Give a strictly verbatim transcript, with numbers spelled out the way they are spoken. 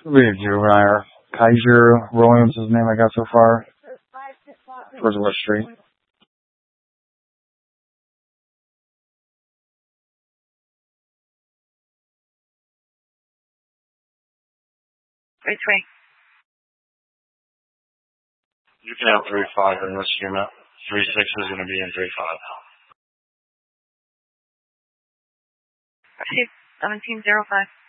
Could be a juvenile. Kaiser Williams is the name I got so far. Towards West Street. Which way? You can have three five in this unit. Three six is going to be in three five. Seventeen zero five.